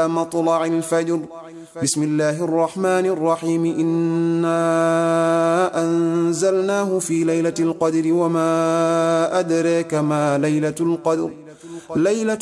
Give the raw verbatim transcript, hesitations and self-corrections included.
إلى مطلع الفجر. بسم الله الرحمن الرحيم. إنا أنزلناه في ليلة القدر وما أدراك ما ليلة القدر. ليلة